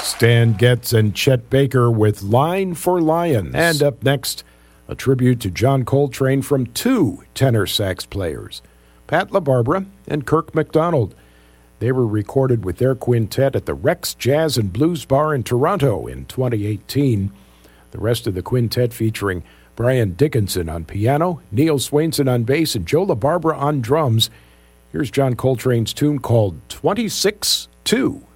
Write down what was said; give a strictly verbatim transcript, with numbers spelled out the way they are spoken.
Stan Getz and Chet Baker with Line for Lions. And up next, a tribute to John Coltrane from two tenor sax players, Pat LaBarbera and Kirk McDonald. They were recorded with their quintet at the Rex Jazz and Blues Bar in Toronto in twenty eighteen. The rest of the quintet featuring Brian Dickinson on piano, Neil Swainson on bass, and Joe LaBarbera on drums. Here's John Coltrane's tune called twenty-six two.